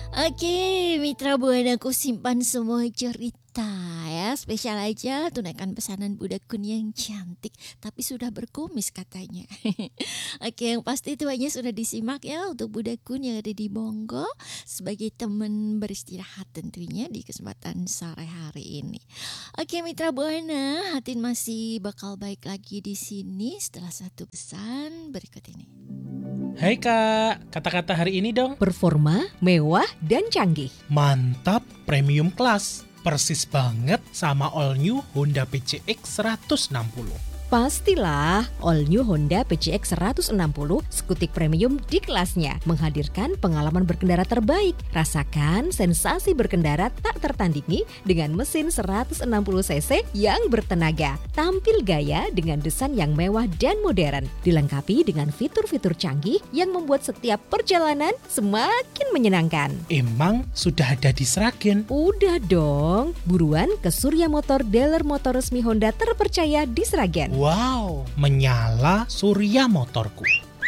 Oke, Mitra Buana aku simpan semua cerita ya. Spesial aja tunaikan pesanan Bunda Kun yang cantik, tapi sudah berkumis katanya. Oke, yang pasti tuanya sudah disimak ya untuk Bunda Kun yang ada di Bongo sebagai teman beristirahat tentunya di kesempatan sore hari ini. Oke, Mitra Buana, Hatin masih bakal baik lagi di sini setelah satu pesan berikut ini. Hai Kak, kata-kata hari ini dong. Performa, mewah, dan canggih. Mantap, premium class. Persis banget sama all new Honda PCX 160. Pastilah, all new Honda PCX 160 skutik premium di kelasnya, menghadirkan pengalaman berkendara terbaik. Rasakan sensasi berkendara tak tertandingi dengan mesin 160 cc yang bertenaga. Tampil gaya dengan desain yang mewah dan modern, dilengkapi dengan fitur-fitur canggih yang membuat setiap perjalanan semakin menyenangkan. Emang sudah ada di Sragen? Udah dong, buruan ke Surya Motor, dealer motor resmi Honda terpercaya di Sragen. Wow, menyala Surya Motorku.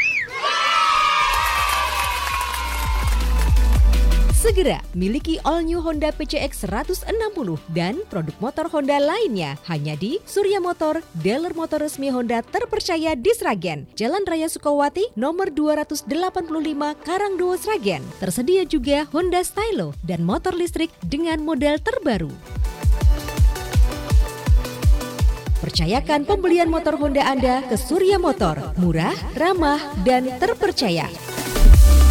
Segera miliki all new Honda PCX 160 dan produk motor Honda lainnya hanya di Surya Motor, dealer motor resmi Honda terpercaya di Sragen, Jalan Raya Sukawati, nomor 285 Karangdowo, Sragen. Tersedia juga Honda Stylo dan motor listrik dengan model terbaru. Percayakan pembelian motor Honda Anda ke Surya Motor, murah, ramah, dan terpercaya.